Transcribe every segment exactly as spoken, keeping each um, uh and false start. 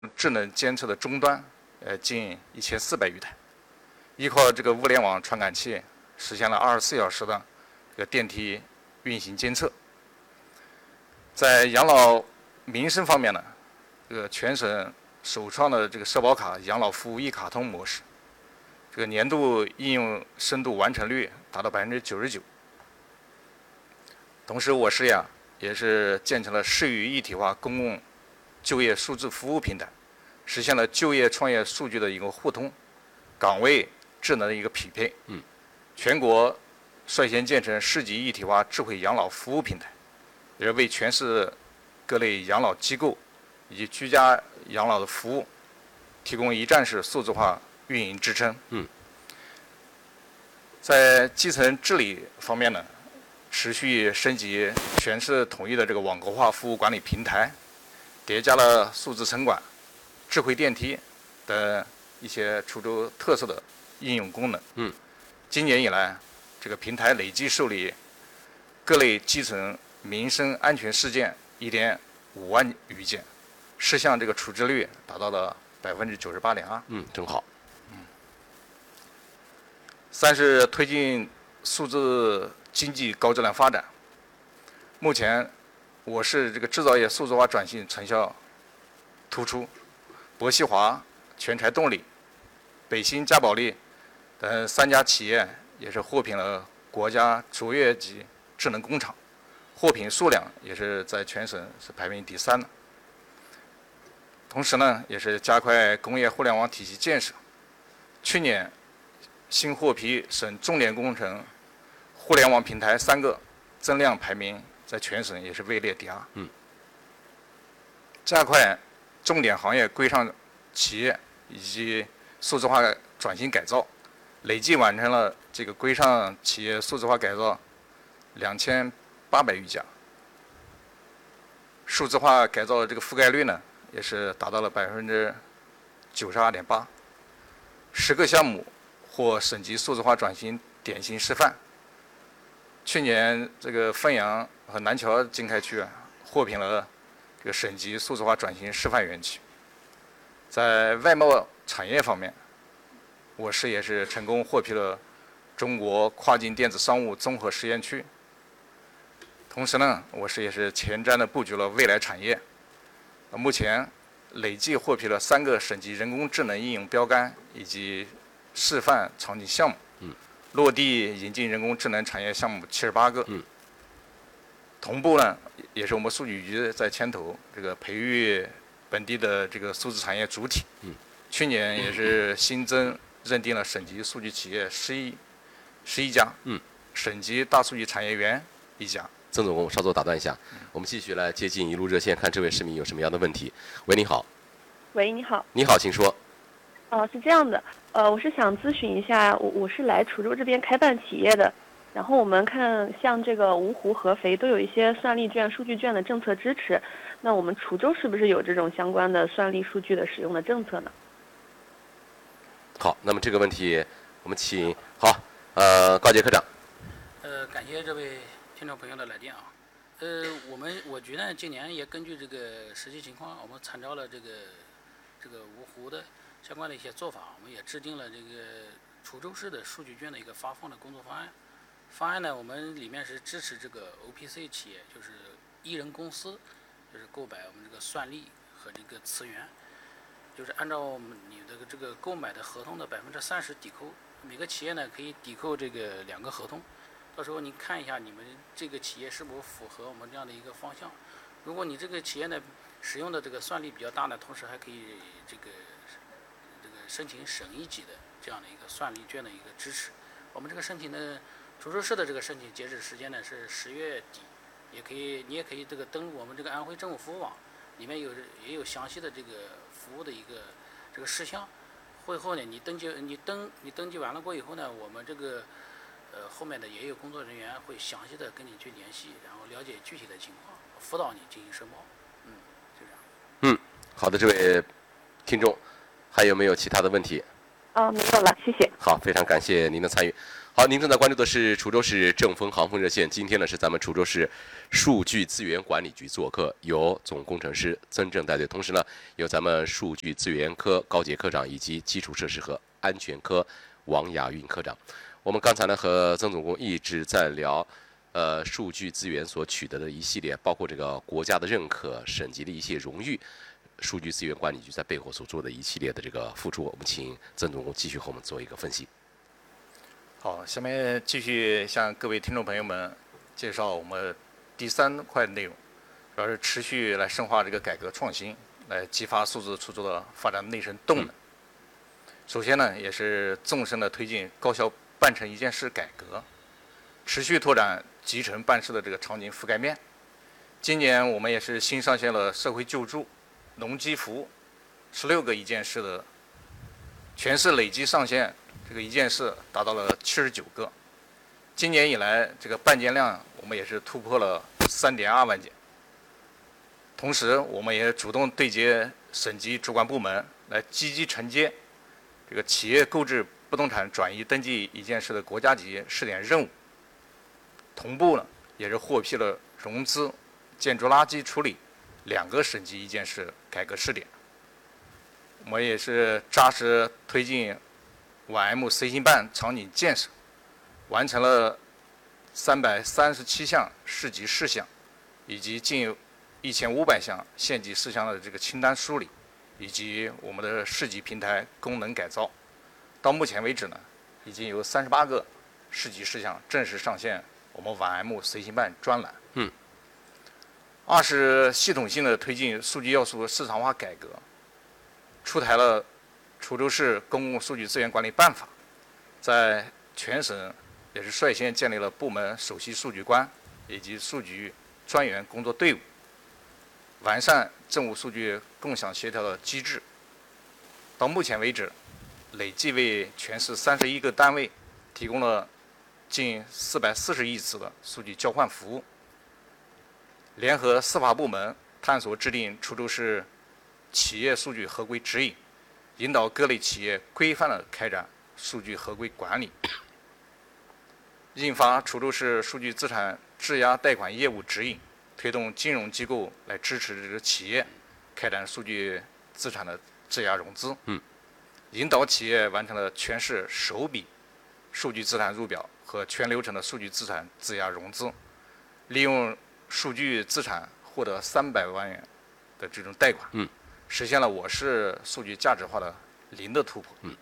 智能监测的终端，呃，近一千四百余台，依靠这个物联网传感器，实现了二十四小时的这个电梯运行监测。在养老民生方面呢，这个全省首创的这个社保卡养老服务一卡通模式，这个年度应用深度完成率达到百分之九十九。同时，我市呀也是建成了市域一体化公共就业数字服务平台，实现了就业创业数据的一个互通，岗位智能的一个匹配。 嗯， 全国率先建成市级一体化智慧养老服务平台，也是为全市各类养老机构以及居家养老的服务提供一站式数字化运营支撑。 嗯， 在基层治理方面呢，持续升级全市统一的这个网格化服务管理平台，叠加了数字城管、智慧电梯等一些滁州特色的应用功能。 嗯， 今年以来，这个平台累计受理各类基层民生安全事件一点五万余件，事项这个处置率达到了百分之九十八点二。 嗯，真好。 嗯。三是推进数字经济高质量发展。目前，我市这个制造业数字化转型成效突出，博西华、全柴动力、北新嘉宝利等三家企业也是获评了国家卓越级智能工厂，获评数量也是在全省是排名第三的。同时呢，也是加快工业互联网体系建设。去年，新获批省重点工程互联网平台三个，增量排名在全省也是位列第二。 嗯。 加快重点行业规上企业以及数字化转型改造，累计完成了这个规上企业数字化改造两千八百余家。数字化改造的这个覆盖率呢，也是达到了百分之九十二点八。十个项目获省级数字化转型典型示范。去年这个汾阳和南桥经开区啊，获评了这个省级数字化转型示范园区。在外贸产业方面，我市也是成功获批了中国跨境电子商务综合实验区。同时呢，我市也是前瞻的布局了未来产业。目前累计获批了三个省级人工智能应用标杆以及示范场景项目。 嗯。 落地引进人工智能产业项目七十八个。 嗯。 同步呢，也是我们数据局在牵头这个培育本地的这个数字产业主体。 嗯。 去年也是新增认定了省级数据企业十一十一家。 嗯。 省级大数据产业园一家。 曾总，我稍作打断一下，我们继续来接进一路热线，看这位市民有什么样的问题。喂，你好。 喂，你好。 你好，请说。 哦，是这样的，呃，我是想咨询一下，我我是来滁州这边开办企业的，然后我们看像这个芜湖、合肥都有一些算力券、数据券的政策支持，那我们滁州是不是有这种相关的算力数据的使用的政策呢？ 好，那么这个问题我们请好，呃，高杰科长。 呃，感谢这位听众朋友的来电啊。呃，我们我局呢今年也根据这个实际情况，我们参照了这个这个芜湖的相关的一些做法，我们也制定了这个滁州市的数据券的一个发放的工作方案。方案呢，我们里面是支持这个 O P C 企业，就是一人公司，就是购买我们这个算力和这个磁源，就是按照我们你的这个购买的合同的百分之三十抵扣，每个企业呢可以抵扣这个两个合同。到时候您看一下你们这个企业是否符合我们这样的一个方向。如果你这个企业呢使用的这个算力比较大呢，同时还可以这个这个申请省一级的这样的一个算力券的一个支持。我们这个申请呢，滁州市的这个申请截止时间呢是十月底，也可以你也可以这个登录我们这个安徽政府服务网，里面有也有详细的这个服务的一个这个事项。会后呢，你登记你登你登记完了过以后呢，我们这个呃，后面的也有工作人员会详细的跟你去联系，然后了解具体的情况，辅导你进行申报。嗯，就这样。 嗯，好的，这位听众，还有没有其他的问题？ 啊、呃，没有了，谢谢。 好，非常感谢您的参与。 好，您正在关注的是滁州市正风航风热线。今天呢是咱们滁州市数据资源管理局做客，由总工程师曾正带队，同时呢有咱们数据资源科高杰科长以及基础设施和安全科王亚运科长。我们刚才呢和曾总工一直在聊，呃，数据资源所取得的一系列，包括这个国家的认可、省级的一些荣誉，数据资源管理局在背后所做的一系列的这个付出。我们请曾总工继续和我们做一个分析。 好，下面继续向各位听众朋友们介绍我们第三块内容，主要是持续来深化这个改革创新，来激发数字出租的发展内生动能。嗯、首先呢，也是纵深的推进高效办成一件事改革，持续拓展集成办事的这个场景覆盖面。今年我们也是新上线了社会救助、农机服务十六个一件事的，全市累计上线这个一件事达到了七十九个。今年以来，这个办件量我们也是突破了三点二万件。同时，我们也主动对接省级主管部门，来积极承接这个企业购置不动产转移登记一件事的国家级试点任务。同步呢，也是获批了融资、建筑垃圾处理两个省级一件事改革试点。我们也是扎实推进皖 M 随行办场景建设，完成了三百三十七项市级事项，以及近一千五百项县级事项的这个清单梳理，以及我们的市级平台功能改造。到目前为止呢，已经有三十八个市级事项正式上线我们皖 M 随行办专栏。 嗯。 二是系统性的推进数据要素市场化改革，出台了滁州市公共数据资源管理办法，在全省也是率先建立了部门首席数据官以及数据专员工作队伍，完善政务数据共享协调的机制。到目前为止，累计为全市三十一个单位提供了近四百四十亿次的数据交换服务。联合司法部门探索制定滁州市企业数据合规指引，引导各类企业规范地开展数据合规管理。印发滁州市数据资产质押贷款业务指引，推动金融机构来支持这个企业开展数据资产的质押融资。 嗯， 引导企业完成了全市首笔数据资产入表和全流程的数据资产质押融资，利用数据资产获得三百万元的这种贷款。 嗯， 实现了我市数据价值化的零的突破。 嗯。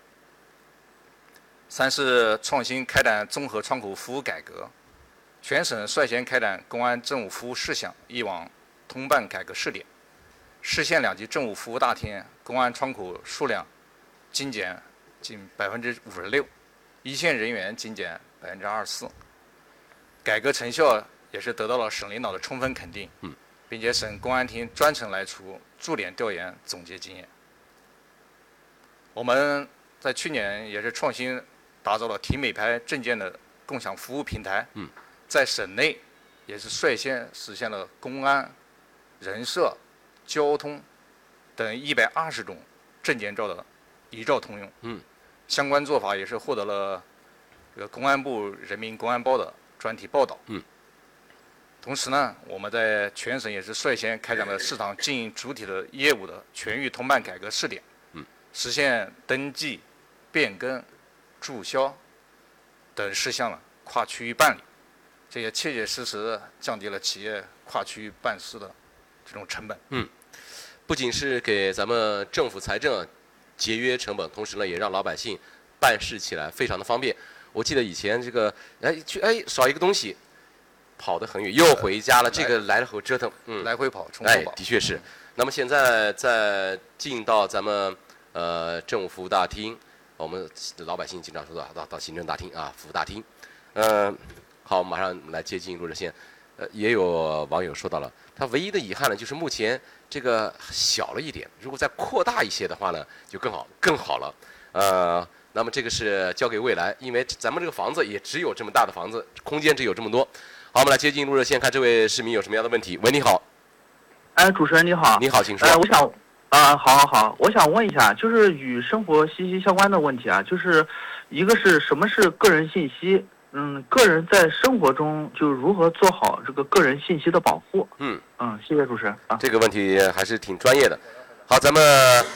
三是创新开展综合窗口服务改革，全省率先开展公安政务服务事项一网通办改革试点，市县两级政务服务大厅公安窗口数量精简近百分之五十六，一线人员精简百分之二十四，改革成效也是得到了省领导的充分肯定。 嗯， 并且省公安厅专程来出驻点调研总结经验。我们在去年也是创新打造了提美牌证件的共享服务平台。 嗯， 在省内也是率先实现了公安、人社、交通等一百二十种证件照的一照通用。 嗯， 相关做法也是获得了这个公安部人民公安报的专题报道。 嗯。 同时呢，我们在全省也是率先开展了市场经营主体的业务的全域通办改革试点。 嗯， 实现登记、变更、注销等事项了跨区域办理，这也切切实实地降低了企业跨区域办事的这种成本。 嗯，不仅是给咱们政府财政节约成本，同时呢，也让老百姓办事起来非常的方便。我记得以前这个，哎，去哎少一个东西，跑得很远，又回家了，这个来了后折腾，嗯， 来回跑，重复跑， 哎，的确是。那么现在再进到咱们呃政务服务大厅，我们老百姓经常说的到到行政大厅啊，服务大厅。呃，好，马上来接进入热线。呃，也有网友说到了，他唯一的遗憾呢，就是目前这个小了一点，如果再扩大一些的话呢，就更好更好了。呃，那么这个是交给未来，因为咱们这个房子也只有这么大的房子，空间只有这么多。好，我们来接进入热线，看这位市民有什么样的问题。喂，你好。 哎，主持人你好。 你好，请说。 呃，我想， 啊，好，好，好，我想问一下，就是与生活息息相关的问题啊，就是一个是什么是个人信息？嗯，个人在生活中就如何做好这个个人信息的保护？ 嗯嗯，谢谢主持人啊。 这个问题还是挺专业的。好，咱们